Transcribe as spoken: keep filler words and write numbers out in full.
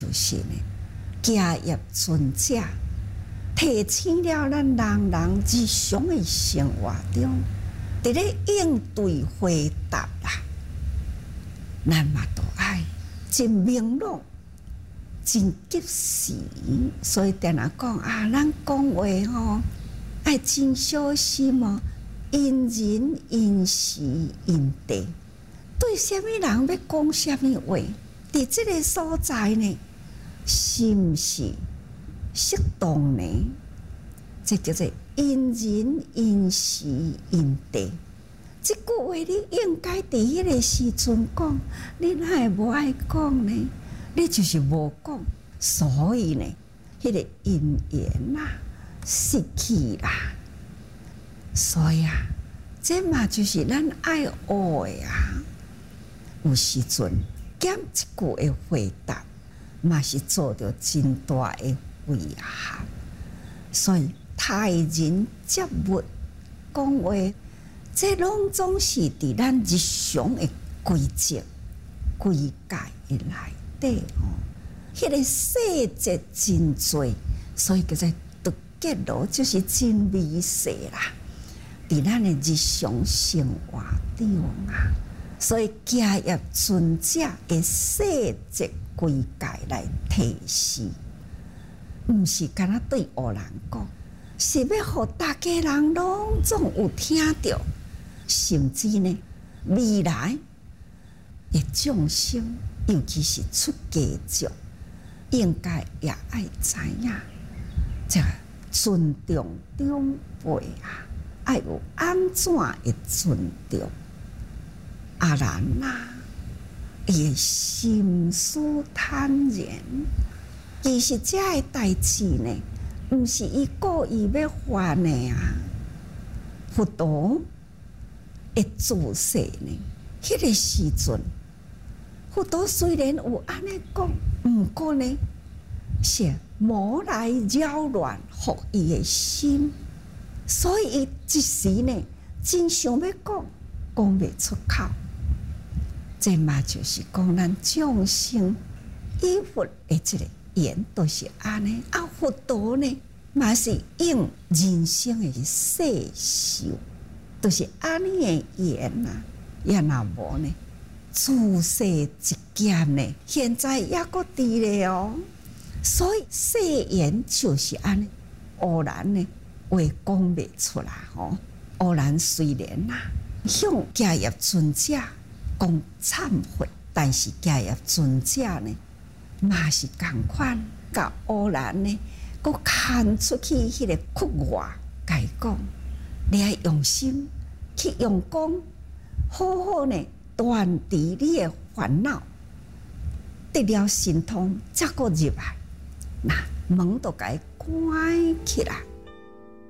就是呢，家业尊者提醒了咱人人日常的生活中，伫咧应对回答啦，咱嘛都爱真明朗、真及时。所以定下讲啊，咱讲话吼爱真小心哦，因人因时因地。对什么人要讲什么话，伫这个所在呢，是不是适当呢？这叫做因人因时因地。这句话你应该伫迄个时阵讲，你哪会无爱讲呢？你就是无讲，所以呢，迄、那个因缘啊失去啦。所以啊，这嘛就是咱爱学的啊。有时阵减一句的回答，嘛是做着真大的危害。所以待人接物讲话，这拢总是伫咱日常的规则、规矩的内底哦。迄、那个细节真多，所以叫做独结罗，就是真微细啦。伫咱的日常生活中啊。所以家业尊者的细节规矩来提示，毋是干那对学人讲，是要互大家人拢总有听到，甚至呢未来的众生，尤其是出家众，应该也爱知影，这尊重长辈啊，爱有安怎的尊重。啊然啦，伊心思坦然，其实这个代志呢，毋是伊故意要犯的啊。佛陀的自世呢，迄、那个时阵，佛陀虽然有安尼讲，毋过呢，是魔来扰乱福伊的心，所以伊一时呢，真想要讲，讲袂出口。这嘛就是讲咱众生依佛的这个缘，都是安尼啊。佛陀呢，嘛是用人生的世修，都、就是安尼的缘啊。也若无呢，自世一剑呢，现在也搁伫咧哦。所以世缘就是安尼，偶然呢话讲袂出来吼。偶然虽然啦，向家业尊者讲忏悔，但是家业尊者呢，嘛是共款，甲偶然呢，佫牵出去迄个窟外，甲伊讲，你要用心去用功，好好呢断除你的烦恼，得了神通，才佫入来，那门都甲伊关起来。